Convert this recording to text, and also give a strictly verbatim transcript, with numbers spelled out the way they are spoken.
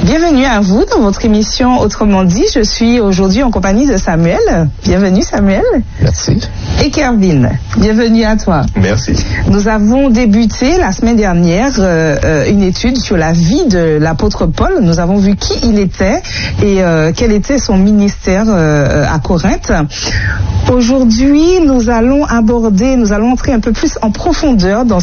Bienvenue à vous dans votre émission Autrement dit. Je suis aujourd'hui en compagnie de Samuel. Bienvenue Samuel. Merci. Et Kervin. Bienvenue à toi. Merci. Nous avons débuté la semaine dernière euh, une étude sur la vie de l'apôtre Paul. Nous avons vu qui il était et euh, quel était son ministère euh, à Corinthe. Aujourd'hui, nous allons aborder, nous allons entrer un peu plus en profondeur dans